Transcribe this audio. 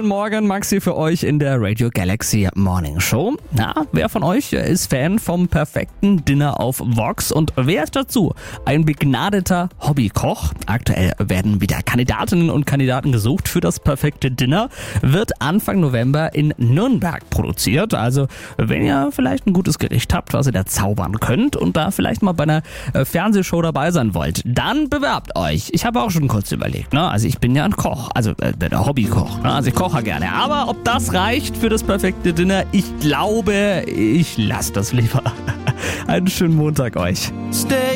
wunderschönen Morgen, Max hier für euch in der Radio Galaxy Morning Show. Na, wer von euch ist Fan vom perfekten Dinner auf Vox und wer ist dazu ein begnadeter Hobbykoch? Aktuell werden wieder Kandidatinnen und Kandidaten gesucht für das perfekte Dinner. Wird Anfang November in Nürnberg produziert. Also wenn ihr vielleicht ein gutes Gericht habt, was ihr da zaubern könnt und da vielleicht mal bei einer Fernsehshow dabei sein wollt, dann bewerbt euch. Ich habe auch schon kurz überlegt, ne? Also ich bin ja ein Koch, also der Hobbykoch, ne? Also ich koche gerne. Aber ob das reicht für das perfekte Dinner, ich glaube, ich lasse das lieber. Einen schönen Montag euch.